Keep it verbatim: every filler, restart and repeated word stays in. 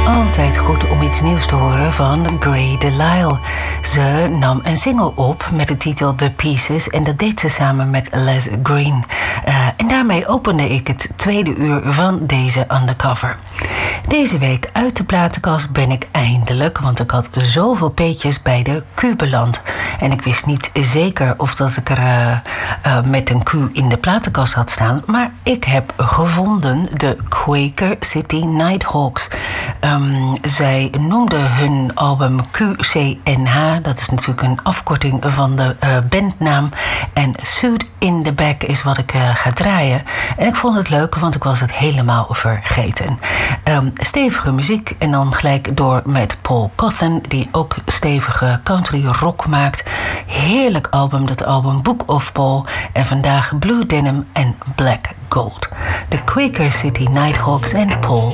Altijd goed om iets nieuws te horen van Grey DeLisle. Ze nam een single op met de titel The Pieces en dat deed ze samen met Les Green. Uh, en daarmee opende ik het tweede uur van deze Undercover. Deze week uit de platenkast ben ik eindelijk, want ik had zoveel peetjes bij de Q beland. En ik wist niet zeker of dat ik er uh, uh, met een Q in de platenkast had staan. Maar ik heb gevonden de Quaker City Nighthawks. Um, zij noemden hun album Q C N H. Dat is natuurlijk een afkorting van de uh, bandnaam. En Suit in the Back is wat ik uh, ga draaien. En ik vond het leuk, want ik was het helemaal vergeten. Um, stevige muziek en dan gelijk door met Paul Cawthon, die ook stevige country rock maakt. Heerlijk album, dat album Book of Paul. En vandaag Blue Denim en Black Gold. De Quaker City Nighthawks en Paul